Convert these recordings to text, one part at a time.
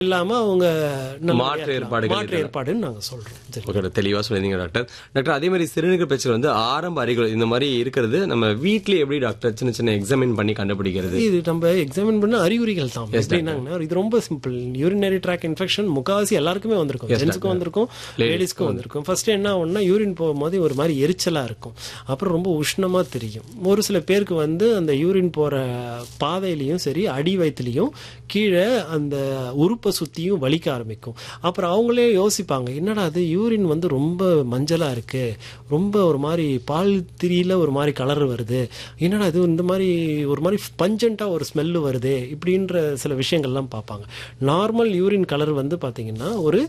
இல்லாம அவங்க மாற்று ஏற்பாடுன்னு நாங்க சொல்றோம். தெளிவா சொல்லிருந்தீங்க டாக்டர். டாக்டர், அதே மாதிரி சிறுநீரக பிரச்சனை வந்து ஆரம்ப அறிகுறி இந்த மாதிரி இருக்கிறது நம்ம வீட்லயே எப்படி டாக்டர் சின்ன சின்ன எக்ஸாமின் பண்ணி கண்டுபிடிக்கிறது? இது நம்ம எக்ஸாமின் பண்ண அறிகுறிகள் தான். எப்படின்னா இது ரொம்ப சிம்பிள். யூரினரி ட்ராக் இன்ஃபெக்ஷன் முக்காவாசி எல்லாருக்குமே வந்திருக்கும். ஜென்ஸ்க்கும் வந்திருக்கும், லேடிஸ்க்கும் வந்திருக்கும். ஃபர்ஸ்ட் என்ன ஆகும்னா யூரின் போகும்போது ஒரு மாதிரி எரிச்சலா இருக்கும், அப்புறம் ரொம்ப உஷ்ணமா தெரியும். ஒரு சில பேருக்கு வந்து அந்த யூரின் போற பாதையிலையும் சரி அடி வயிற்றுலையும் கீழே அந்த உறுப்பை சுத்தியும் வலிக்க ஆரம்பிக்கும். அப்புறம் அவங்களே யோசிப்பாங்க, என்னடா அது யூரின் வந்து ரொம்ப மஞ்சளா இருக்கு, ரொம்ப ஒரு மாதிரி பால் திரியில ஒரு மாதிரி கலர் வருது, என்னடா இது இந்த மாதிரி ஒரு மாதிரி பஞ்சண்டா ஒரு ஸ்மெல்லு வருது, இப்படின்ற சில விஷயங்கள்லாம் பார்ப்பாங்க. நார்மல் யூரின் கலர் வந்து பாத்தீங்கன்னா ஒரு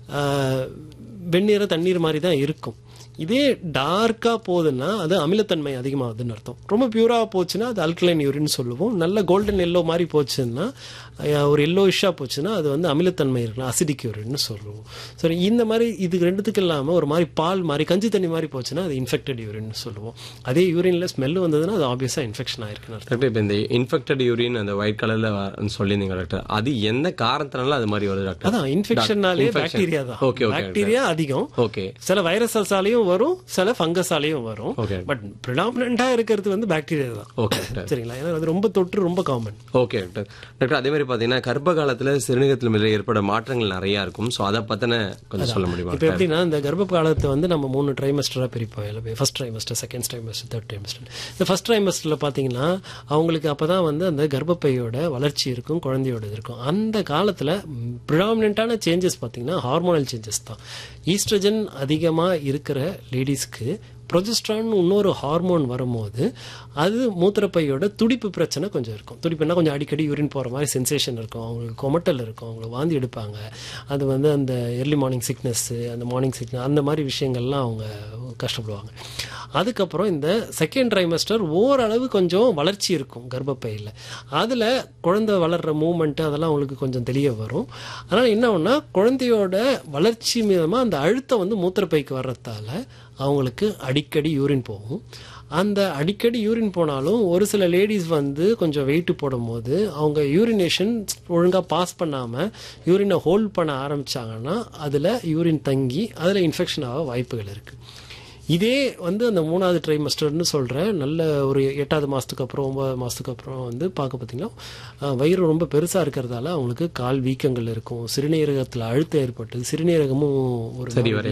வெந்நீர தண்ணீர் மாதிரி தான் இருக்கும். இதே டார்க்கா போகுதுன்னா அது அமிலத்தன்மை அதிகமாகுதுன்னு அர்த்தம். ரொம்ப பியூரா போச்சுன்னா அது அல்கலைன் யூரின் சொல்லுவோம். நல்ல கோல்டன் எல்லோ மாதிரி போச்சுன்னா, ஒரு எல்லோயிஷா போச்சுன்னா அது வந்து அமிலத்தன்மை இருக்கலாம், அசிடிக் யூரின்னு சொல்லுவோம். சரி, இந்த மாதிரி இது ரெண்டுத்துக்கு இல்லாமல் ஒரு மாதிரி பால் மாதிரி கஞ்சி தண்ணி மாதிரி போச்சுன்னா அது இன்ஃபெக்டட் யூரின்னு சொல்லுவோம். அதே யூரின்ல ஸ்மெல் வந்ததுன்னா அது ஆப்வியஸா இன்ஃபெக்ஷன் ஆயிருக்குன்னு அர்த்தம். இப்போ இந்த இன்ஃபெக்டட் யூரின் அந்த ஒயிட் கலர்ல சொல்லியிருந்தீங்க டாக்டர், அது எந்த காரணத்தினால அது மாதிரி வருது டாக்டர்? அதான் இன்ஃபெக்ஷன்னாலே பாக்டீரியா தான். பாக்டீரியா அதிகம். சில வைரஸாலையும் வரும், சில ஃபங்கஸாலையும் வரும். பட் பிரிடாமினண்டா இருக்கிறது வந்து பாக்டீரியா தான். சரிங்களா? ஏன்னா அது ரொம்ப தொற்று ரொம்ப காமன். Okay doctor. டாக்டர், அதே மாதிரி பாத்தீங்கன்னா கர்ப்ப காலத்துல சிறுநீரகத்தில் ஏற்பட மாற்றங்கள் நிறைய இருக்கும். சோ அதை பத்தின கொஞ்சம் சொல்ல முடியுமா? இப்போ எப்படின்னா இந்த கர்ப்ப காலத்தை வந்து நம்ம 3 ட்ரைமஸ்டரா பிரிப்போம். First trimester, second trimester, third trimester. இந்த ஃபர்ஸ்ட் ட்ரைமஸ்டர்ல பாத்தீங்கன்னா அவங்களுக்கு அப்பதான் வந்து அந்த கர்ப்பப்பையோட வளர்ச்சி இருக்கும், குழந்தையோட இருக்கும். அந்த காலத்துல பிரிடாமினண்டான சேஞ்சஸ் பாத்தீங்கன்னா ஹார்மோனல் சேஞ்சஸ் தான். ஈஸ்ட்ரஜன் அதிகமா இருக்கிற லேடிஸ்க்கு ப்ரொஜெஸ்ட்ரான் இன்னொரு ஹார்மோன் வரும்போது அது மூத்திரப்பையோட துடிப்பு பிரச்சனை கொஞ்சம் இருக்கும். துடிப்புனா கொஞ்சம் அடிக்கடி யூரின் போகிற மாதிரி சென்சேஷன் இருக்கும், அவங்களுக்கு கொமட்டல் இருக்கும், அவங்களுக்கு வாந்தி எடுப்பாங்க. அது வந்து அந்த எர்லி மார்னிங் சிக்னஸ்ஸு, அந்த மார்னிங் சிக்னஸ், அந்த மாதிரி விஷயங்கள்லாம் அவங்க கஷ்டப்படுவாங்க. அதுக்கப்புறம் இந்த செகண்ட் ட்ரைமஸ்டர் ஓரளவு கொஞ்சம் வளர்ச்சி இருக்கும் கர்ப்பப்பையில். அதில் குழந்தை வளர்கிற மூமெண்ட்டு அதெல்லாம் அவங்களுக்கு கொஞ்சம் தெரிய வரும். அதனால் என்ன ஒன்றா குழந்தையோட வளர்ச்சி மீதமாக அந்த அழுத்தம் வந்து மூத்திரப்பைக்கு வர்றதால அவங்களுக்கு அடிக்கடி யூரின் போகும். அந்த அடிக்கடி யூரின் போனாலும் ஒரு சில லேடிஸ் வந்து கொஞ்சம் வெயிட் போடும்போது அவங்க யூரினேஷன் ஒழுங்காக பாஸ் பண்ணாமல் யூரினை ஹோல்ட் பண்ண ஆரம்பித்தாங்கன்னா அதில் யூரின் தங்கி அதில் இன்ஃபெக்ஷன் ஆக வாய்ப்புகள் இருக்குது. இதே வந்து அந்த 3வது ட்ரைமஸ்டர்னு சொல்கிறேன், நல்ல ஒரு 8வது மாதத்துக்கு அப்புறம் 9வது மாதத்துக்கு அப்புறம் வந்து பார்க்க பார்த்தீங்கன்னா வயிறு ரொம்ப பெருசாக இருக்கிறதால அவங்களுக்கு கால் வீக்கங்கள் இருக்கும், சிறுநீரகத்தில் அழுத்தம் ஏற்பட்டு சிறுநீரகமும் ஒரு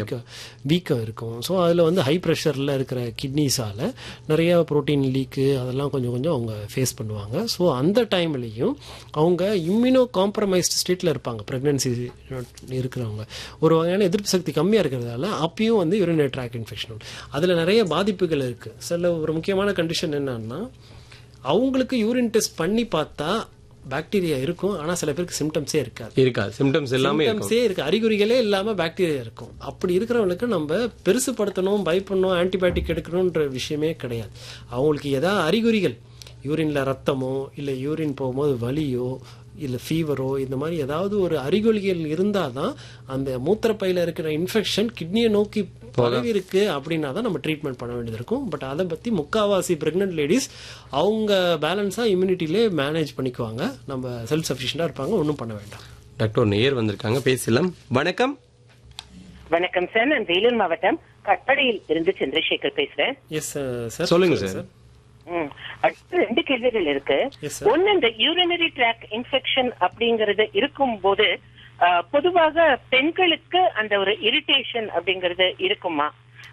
வீக்கம் இருக்கும். ஸோ அதில் வந்து ஹை ப்ரெஷரில் இருக்கிற கிட்னிஸால் நிறையா ப்ரோட்டீன் லீக்கு அதெல்லாம் கொஞ்சம் கொஞ்சம் அவங்க ஃபேஸ் பண்ணுவாங்க. ஸோ அந்த டைம்லேயும் அவங்க இம்யூனோ காம்ப்ரமைஸ்டு ஸ்டேட்டில் இருப்பாங்க. ப்ரெக்னன்சி இருக்கிறவங்க ஒரு வகையான எதிர்ப்பு சக்தி கம்மியாக இருக்கிறதால அப்பயும் வந்து யூரினரி ட்ராக் இன்ஃபெக்ஷன் அதுல நிறைய பாதிப்புகள் இருக்கு. சில ஒரு முக்கியமான கண்டிஷன் என்னன்னா அவங்களுக்கு யூரின் டெஸ்ட் பண்ணி பார்த்தா பாக்டீரியா இருக்கும், ஆனா சில பேருக்கு சிம்டம்ஸே இருக்காது. சிம்டம்ஸ் எல்லாமே இருக்கு, அறிகுறிகளே இல்லாம பாக்டீரியா இருக்கும். அப்படி இருக்கிறவங்களுக்கு நம்ம பெருசுப்படுத்தணும், பயப்படணும், ஆன்டிபயோட்டிக் எடுக்கணும்ன்ற விஷயமே கிடையாது. அவங்களுக்கு ஏதாவது அறிகுறிகள், யூரின்ல ரத்தமோ இல்ல யூரின் போகும்போது வலியோ இல்லை ஃபீவரோ இந்த மாதிரி ஏதாவது ஒரு அறிகுறிகள் இருந்தால் தான் அந்த மூத்திரப்பையில் இருக்கிற இன்ஃபெக்ஷன் கிட்னியை நோக்கி பரவி இருக்கு அப்படின்னா தான் நம்ம ட்ரீட்மெண்ட் பண்ண வேண்டியது இருக்கும். பட் அதை பற்றி முக்கால்வாசி ப்ரெக்னென்ட் லேடிஸ் அவங்க பேலன்ஸாக இம்யூனிட்டிலே மேனேஜ் பண்ணிக்குவாங்க, நம்ம செல்ஃப் சஃபிஷியண்டாக இருப்பாங்க, ஒன்றும் பண்ண வேண்டாம். டாக்டர் நேர் வந்திருக்காங்க, பேசலாம். வணக்கம். வணக்கம் சார், நான் வேலூர் மாவட்டம் கட்படியில் இருந்து சந்திரசேகர் பேசுறேன். எஸ் சார், சொல்லுங்க சார். அடுத்து 2 கேள்விகள் இருக்கு. ஒன்னு, இந்த யூரினரி ட்ராக் இன்ஃபெக்ஷன் அப்படிங்கறது இருக்கும் போது பொதுவாக பெண்களுக்கு அந்த ஒரு இரிட்டேஷன் அப்படிங்கறது இருக்குமா?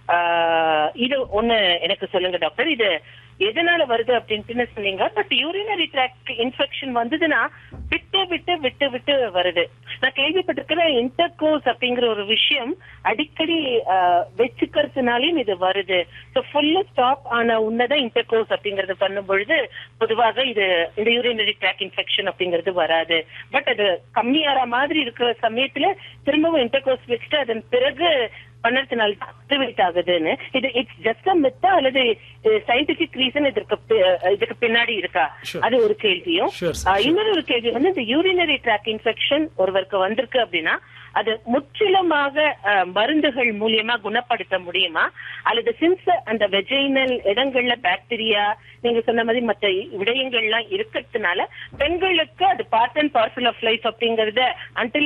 இது ஒண்ணு எனக்கு சொல்லுங்க டாக்டர். இது எதனால வருது அப்படின்னு சொன்னீங்க. பட் யூரினரி ட்ராக் இன்ஃபெக்ஷன் வந்ததுன்னா விட்டு விட்டு விட்டு விட்டு வருது. நான் கேள்விப்பட்டிருக்கிற இன்டர்கோர்ஸ் அப்படிங்கிற ஒரு விஷயம் அடிக்கடி வச்சுக்கிறதுனாலையும் இது வருது. ஸோ ஃபுல்லா ஸ்டாப் ஆன உன்னதான் இன்டர்கோர்ஸ் அப்படிங்கறது பண்ணும் பொழுது பொதுவாக இது இந்த யூரினரி ட்ராக் இன்ஃபெக்ஷன் அப்படிங்கிறது வராது. பட் அது கம்மியாற மாதிரி இருக்கிற சமயத்துல திரும்பவும் இன்டர்கோர்ஸ் வச்சுட்டு அதன் பிறகு பண்ணதுனால ஆக்டிவேட் ஆகுதுன்னு, இது இட்ஸ் ஜஸ்ட் மித்தா அல்லது சயின்டிபிக் ரீசன் இதுக்கு பின்னாடி இருக்கா? அது ஒரு கேள்வியும். இன்னொரு ஒரு கேள்வி வந்து இந்த யூரினரி ட்ராக் இன்ஃபெக்ஷன் ஒருவருக்கு வந்திருக்கு அப்படின்னா அது முற்றிலுமாக மருந்துகள் மூலியமா குணப்படுத்த முடியுமா, அல்லது சின்ஸ் அந்த வெஜைனல் இடங்கள்ல பாக்டீரியா நீங்க சொன்ன மாதிரி மற்ற விடயங்கள்லாம் இருக்கிறதுனால பெண்களுக்கு அது part and parcel of life அப்படிங்கறத until